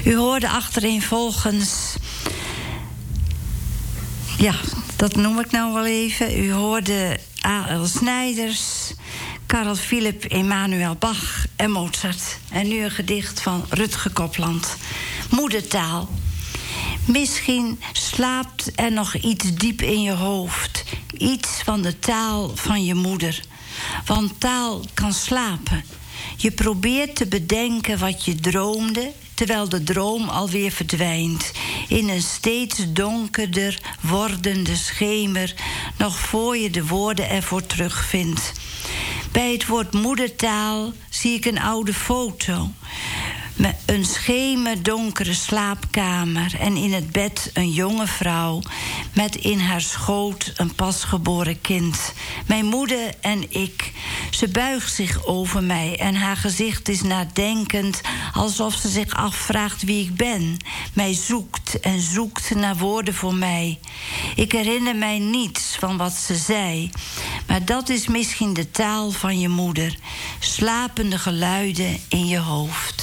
U hoorde achtereenvolgens... Ja, dat noem ik nou wel even. U hoorde A.L. Snijders, Carl Philipp Emanuel Bach en Mozart. En nu een gedicht van Rutger Kopland. Moedertaal. Misschien slaapt er nog iets diep in je hoofd. Iets van de taal van je moeder. Want taal kan slapen. Je probeert te bedenken wat je droomde, terwijl de droom alweer verdwijnt in een steeds donkerder wordende schemer, nog voor je de woorden ervoor terugvindt. Bij het woord moedertaal zie ik een oude foto. Met een schemerdonkere slaapkamer en in het bed een jonge vrouw met in haar schoot een pasgeboren kind. Mijn moeder en ik. Ze buigt zich over mij en haar gezicht is nadenkend, alsof ze zich afvraagt wie ik ben. Mij zoekt en zoekt naar woorden voor mij. Ik herinner mij niets van wat ze zei, maar dat is misschien de taal van je moeder. Slapende geluiden in je hoofd.